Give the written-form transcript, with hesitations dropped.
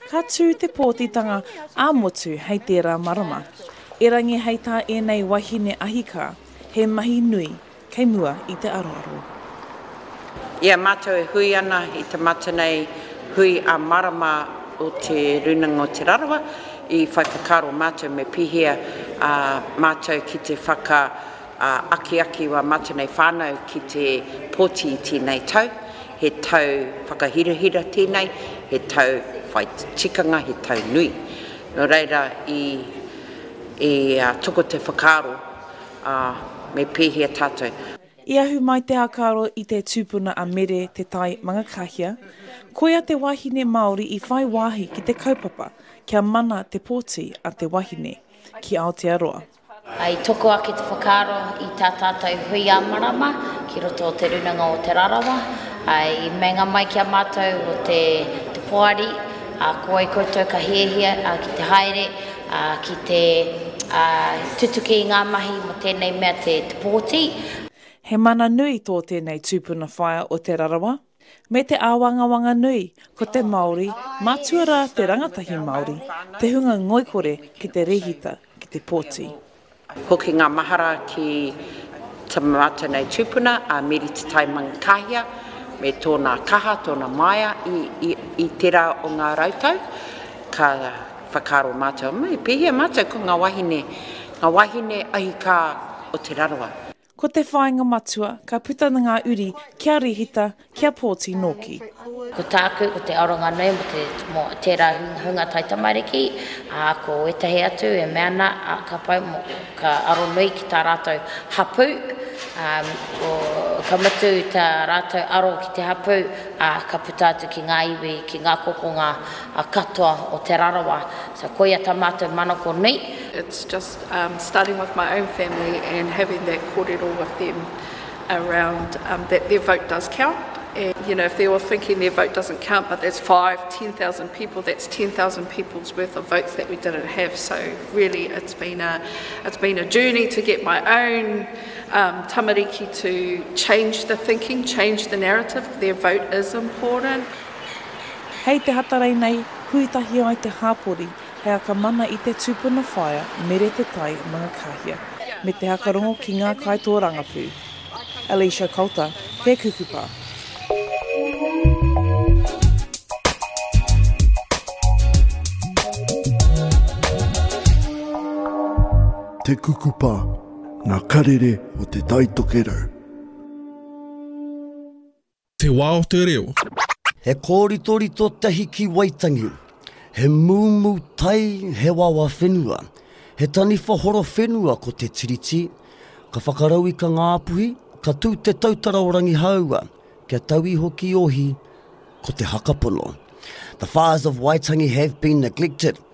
ka tū te pōtitanga āmotu hei tērā marama. E rangi hei tā e nei wahine ahika, he mahi nui, kei mua i te aroaro. Ia mātou e hui ana i te mata nei hui a marama o te runanga o te rarawa, i whai whakaro mātou me pihia mātou ki te aki wa mātou nei whānau ki te pōti i tēnei tau, he tau whakahirahira tēnei, he tau whai tikanga, he tau nui. No reira i toko te whakaro me pihia tātou. I ahu mai te hakaro i te tūpuna a mere te tai mangakahia, koia te wahine Māori i whai wāhi ki te kaupapa, kia mana te pōti a te wahine ki Aotearoa. Ai toko ake te whakaro i tā tātou hui a marama, ki roto o te runanga o te rarawa. Ai menga mai kia mātou o te poari, ko i koutou ka hiehia ki te haere, ki te tutuki i ngā mahi mo tēnei mea te pōti. He mana nui tō tēnei tūpuna whaia o te rarawa. Me te āwangawanga nui, ko te Māori, mātuara te rangatahi Māori, te hunga ngoikore ki te rehita, ki te pōti. Hoki ngā mahara ki tamata nei tūpuna, a miri te tai mangakahia, me tōna kaha, tōna maia i tērā o ngā rautau, ka whakaro mātou. Me pihia mātou ko ngā wahine ahika o te rarawa. Ko te whāinga matua, ka putana ngā uri kia rihita, kia pōti noki. Ko tāku, ko te aronga nei mo tērā hunga tai tamariki, ko etahi atu e meana, ka pai mo ka aro nui ki tā rātou hapu, ka matu tā rātou aro ki te hapu, ka puta atu ki ngā iwi, ki ngā kokonga katoa o te rarawa. So koia tā mātou manako nei. It's just starting with my own family and having that kōrero with them around that their vote does count. And, you know, if they're all thinking their vote doesn't count, but there's 10,000 people, that's 10,000 people's worth of votes that we didn't have. So really it's been a journey to get my own tamariki to change the thinking, change the narrative. Their vote is important. Hei te hatarai nei, huitahi ai te hāpori, hei aka mana i te tūpuna whaia, mere te tai mangakahia, me te hakarongo ki ngā kaitoa rangapū. Alicia Kauta, he kukupa. Te kukupa, ngā karere o te taitokerau. Te wā o te reo. He kōritorito tahi ki Waitangi. He mūmu tai he wawa whenua. He tani whahoro whenua ko te tiriti. Ka whakarau i ka ngāpuhi, ka tū te tautara o rangi haua. Kia tauhi hoki ohi ko te hakapono. The fires of Waitangi have been neglected.